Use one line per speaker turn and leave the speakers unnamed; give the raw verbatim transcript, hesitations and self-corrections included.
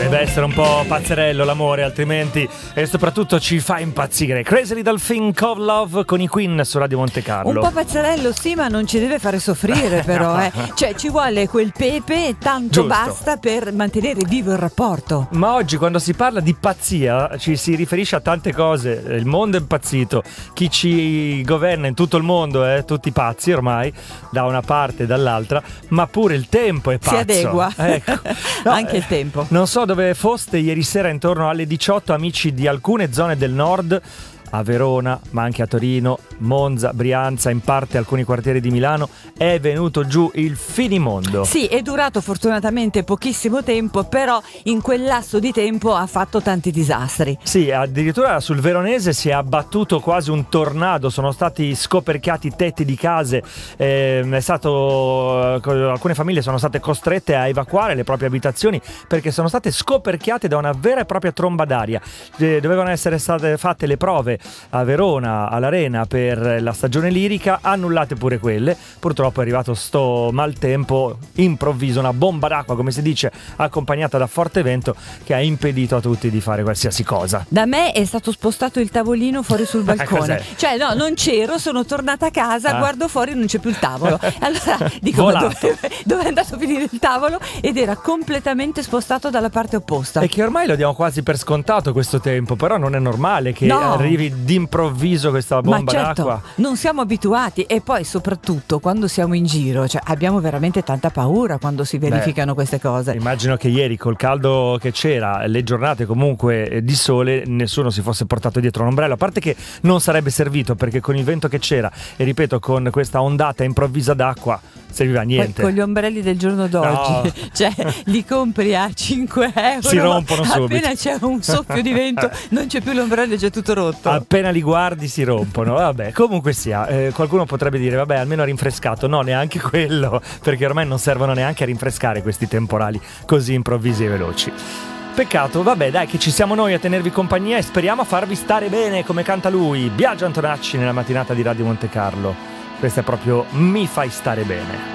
Deve essere un po' pazzerello l'amore, altrimenti, e soprattutto ci fa impazzire. Crazy Little Thing of Love con i Queen su Radio Monte Carlo.
Un po' pazzerello, sì, ma non ci deve fare soffrire però, eh. Cioè ci vuole quel pepe e tanto
Giusto.
basta per mantenere vivo il rapporto.
Ma oggi quando si parla di pazzia ci si riferisce a tante cose. Il mondo è impazzito, chi ci governa in tutto il mondo è tutti pazzi ormai, da una parte e dall'altra, ma pure il tempo è pazzo.
Si adegua,
ecco. No,
anche il tempo.
Non so dove foste ieri sera intorno alle diciotto, amici di alcune zone del nord, a Verona, ma anche a Torino, Monza, Brianza, in parte alcuni quartieri di Milano, è venuto giù il finimondo.
Sì, è durato fortunatamente pochissimo tempo, però in quel lasso di tempo ha fatto tanti disastri.
Sì, addirittura sul Veronese si è abbattuto quasi un tornado, sono stati scoperchiati tetti di case, eh, è stato, alcune famiglie sono state costrette a evacuare le proprie abitazioni perché sono state scoperchiate da una vera e propria tromba d'aria. Eh, dovevano essere state fatte le prove a Verona, all'Arena, per la stagione lirica, annullate pure quelle. Purtroppo è arrivato sto maltempo improvviso, una bomba d'acqua come si dice, accompagnata da forte vento, che ha impedito a tutti di fare qualsiasi cosa.
Da me è stato spostato il tavolino fuori sul balcone.
Cos'è?
Cioè no, non c'ero, sono tornata a casa,
Ah.
guardo fuori, non c'è più il tavolo. Allora dico, ma dove, dove è andato a finire il tavolo? Ed era completamente spostato dalla parte opposta.
E che ormai lo diamo quasi per scontato questo tempo, però non è normale che
No.
arrivi d'improvviso questa bomba
Ma certo,
d'acqua.
non siamo abituati, e poi soprattutto quando siamo in giro, cioè abbiamo veramente tanta paura quando si verificano
Beh,
queste cose.
Immagino che ieri col caldo che c'era, le giornate comunque eh, di sole, nessuno si fosse portato dietro un ombrello, a parte che non sarebbe servito perché con il vento che c'era e ripeto con questa ondata improvvisa d'acqua serviva a niente.
Poi con gli ombrelli del giorno d'oggi,
No.
cioè li compri a cinque euro,
Si rompono
ma
subito.
appena c'è un soffio di vento non c'è più l'ombrello, è già tutto rotto.
Appena li guardi si rompono. Vabbè, comunque sia, eh, qualcuno potrebbe dire vabbè, almeno ha rinfrescato. No, neanche quello, perché ormai non servono neanche a rinfrescare questi temporali così improvvisi e veloci. Peccato, vabbè, dai, che ci siamo noi a tenervi compagnia e speriamo a farvi stare bene, come canta lui, Biagio Antonacci, nella mattinata di Radio Monte Carlo. Questo è proprio Mi fai stare bene.